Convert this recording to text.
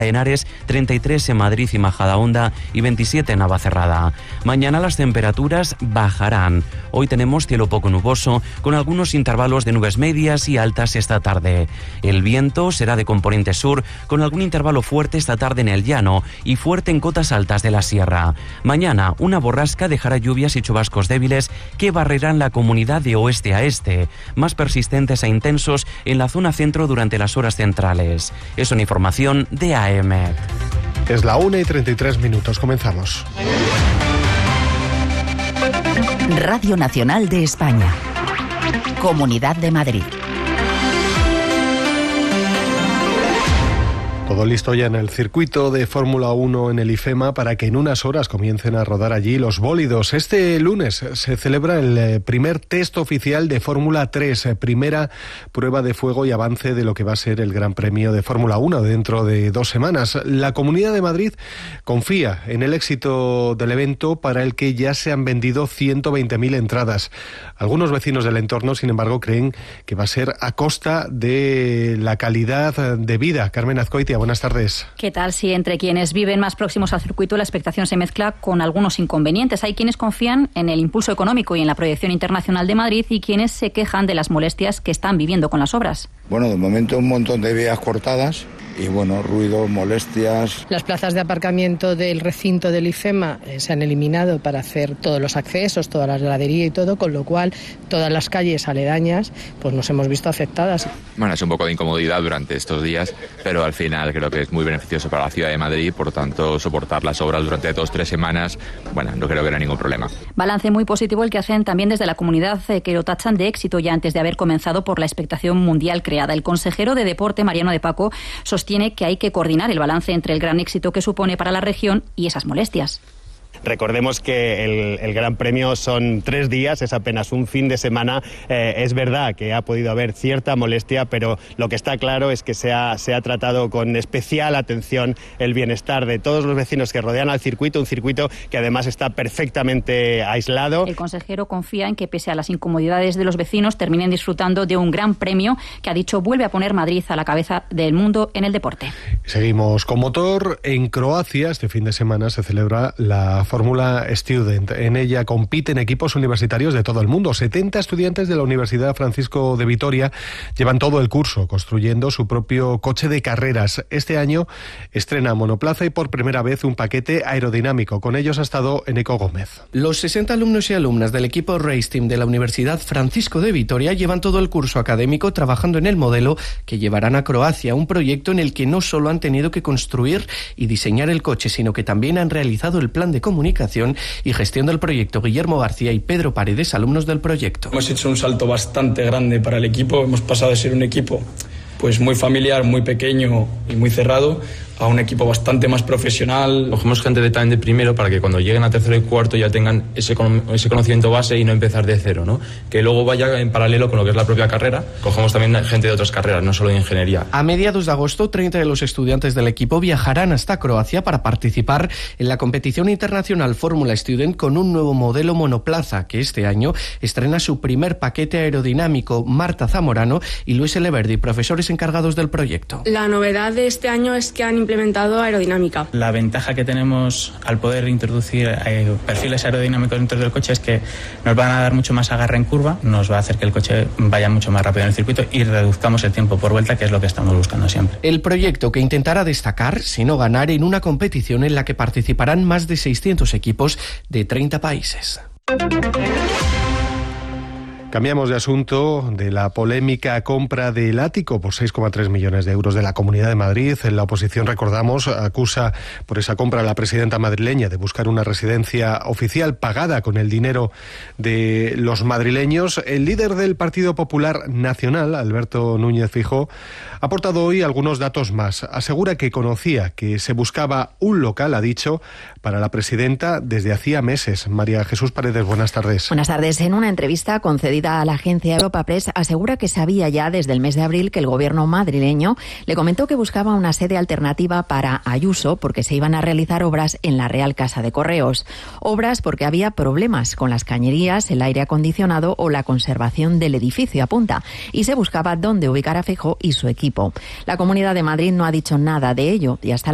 Henares, 33 en Madrid y Majadahonda y 27 en Navacerrada. Mañana las temperaturas bajarán. Hoy tenemos cielo poco nuboso, con algunos intervalos de nubes medias y altas esta tarde. El viento será de componente sur, con algún intervalo fuerte esta tarde en el llano y fuerte en cotas altas de la sierra. Mañana una borrasca dejará lluvias y chubascos débiles que barrerán la comunidad de oeste a este, más persistentes e intensos en la zona centro durante las horas centrales. Es una información de AEMET. Es la 1:33. Comenzamos. Radio Nacional de España. Comunidad de Madrid. Todo listo ya en el circuito de Fórmula 1 en el IFEMA para que en unas horas comiencen a rodar allí los bólidos. Este lunes se celebra el primer test oficial de Fórmula 3, primera prueba de fuego y avance de lo que va a ser el Gran Premio de Fórmula 1 dentro de 2 semanas. La Comunidad de Madrid confía en el éxito del evento, para el que ya se han vendido 120.000 entradas. Algunos vecinos del entorno, sin embargo, creen que va a ser a costa de la calidad de vida. Carmen Azcoitia, buenas tardes. ¿Qué tal? Si entre quienes viven más próximos al circuito la expectación se mezcla con algunos inconvenientes. Hay quienes confían en el impulso económico y en la proyección internacional de Madrid, y quienes se quejan de las molestias que están viviendo con las obras. Bueno, de momento un montón de vías cortadas y ruido, molestias. Las plazas de aparcamiento del recinto del IFEMA se han eliminado para hacer todos los accesos, toda la gradería y todo, con lo cual todas las calles aledañas nos hemos visto afectadas. Bueno, es un poco de incomodidad durante estos días, pero al final creo que es muy beneficioso para la ciudad de Madrid. Por tanto, soportar las obras durante 2-3 semanas, no creo que haya ningún problema. Balance muy positivo el que hacen también desde la comunidad, que lo tachan de éxito ya antes de haber comenzado por la expectación mundial creada. El consejero de Deporte, Mariano de Paco, sostiene que hay que coordinar el balance entre el gran éxito que supone para la región y esas molestias. Recordemos que el Gran Premio son 3 días, es apenas un fin de semana. Es verdad que ha podido haber cierta molestia, pero lo que está claro es que se ha tratado con especial atención el bienestar de todos los vecinos que rodean al circuito, un circuito que además está perfectamente aislado. El consejero confía en que, pese a las incomodidades de los vecinos, terminen disfrutando de un Gran Premio que, ha dicho, vuelve a poner Madrid a la cabeza del mundo en el deporte. Seguimos con motor. En Croacia este fin de semana se celebra la Fórmula Student. En ella compiten equipos universitarios de todo el mundo. 70 estudiantes de la Universidad Francisco de Vitoria llevan todo el curso construyendo su propio coche de carreras. Este año estrena monoplaza y por primera vez un paquete aerodinámico. Con ellos ha estado Eneco Gómez. Los 60 alumnos y alumnas del equipo Race Team de la Universidad Francisco de Vitoria llevan todo el curso académico trabajando en el modelo que llevarán a Croacia, un proyecto en el que no solo han tenido que construir y diseñar el coche, sino que también han realizado el plan de comunicación y gestión del proyecto. Guillermo García y Pedro Paredes, alumnos del proyecto. Hemos hecho un salto bastante grande para el equipo. Hemos pasado de ser un equipo muy familiar, muy pequeño y muy cerrado, a un equipo bastante más profesional. Cogemos gente también de primero para que cuando lleguen a tercero y cuarto ya tengan ese conocimiento base y no empezar de cero, ¿no? Que luego vaya en paralelo con lo que es la propia carrera. Cogemos también gente de otras carreras, no solo de ingeniería. A mediados de agosto, 30 de los estudiantes del equipo viajarán hasta Croacia para participar en la competición internacional Fórmula Student con un nuevo modelo monoplaza que este año estrena su primer paquete aerodinámico. Marta Zamorano y Luis Eleverdi, profesores encargados del proyecto. La novedad de este año es que han implementado aerodinámica. La ventaja que tenemos al poder introducir perfiles aerodinámicos dentro del coche es que nos van a dar mucho más agarre en curva, nos va a hacer que el coche vaya mucho más rápido en el circuito y reduzcamos el tiempo por vuelta, que es lo que estamos buscando siempre. El proyecto que intentará destacar, si no ganar, en una competición en la que participarán más de 600 equipos de 30 países. Cambiamos de asunto, de la polémica compra del ático por 6,3 millones de euros de la Comunidad de Madrid. La oposición, recordamos, acusa por esa compra a la presidenta madrileña de buscar una residencia oficial pagada con el dinero de los madrileños. El líder del Partido Popular Nacional, Alberto Núñez Feijóo, ha aportado hoy algunos datos más. Asegura que conocía que se buscaba un local, ha dicho, para la presidenta desde hacía meses. María Jesús Paredes, buenas tardes. Buenas tardes. En una entrevista concedida a la agencia Europa Press, asegura que sabía ya desde el mes de abril que el gobierno madrileño le comentó que buscaba una sede alternativa para Ayuso porque se iban a realizar obras en la Real Casa de Correos. Obras porque había problemas con las cañerías, el aire acondicionado o la conservación del edificio, apunta, y se buscaba dónde ubicar a Feijóo y su equipo. La Comunidad de Madrid no ha dicho nada de ello y hasta